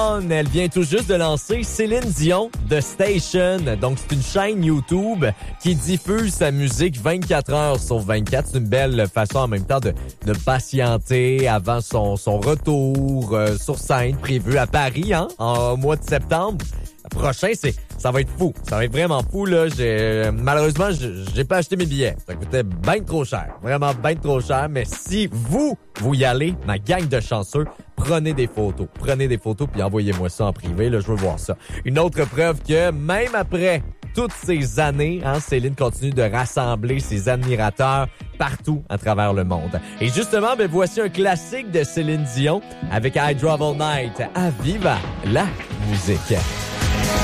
Elle vient tout juste de lancer Céline Dion The Station. Donc, c'est une chaîne YouTube qui diffuse sa musique 24 heures sur 24. C'est une belle façon en même temps de patienter avant son retour sur scène prévu à Paris en mois de septembre. Le prochain, ça va être fou. Ça va être vraiment fou, là. Malheureusement, j'ai pas acheté mes billets. Ça coûtait bien trop cher. Vraiment bien trop cher. Mais si vous y allez, ma gang de chanceux, prenez des photos. Prenez des photos puis envoyez-moi ça en privé. Là, je veux voir ça. Une autre preuve que même après toutes ces années, Céline continue de rassembler ses admirateurs partout à travers le monde. Et justement, voici un classique de Céline Dion avec I Drive All Night. À viva la musique.